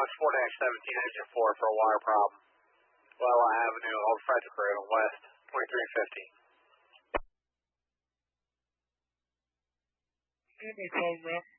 Dallas 4-17 engine 4 for a water problem. Wella Avenue, Old Frederick Road, West, 2350. No problem, bro.